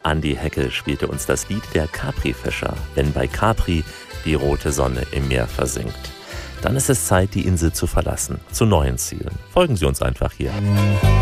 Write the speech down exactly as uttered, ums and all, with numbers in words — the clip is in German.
Andi Heckel spielte uns das Lied Der Capri-Fischer, wenn bei Capri die rote Sonne im Meer versinkt. Dann ist es Zeit, die Insel zu verlassen, zu neuen Zielen. Folgen Sie uns einfach hier.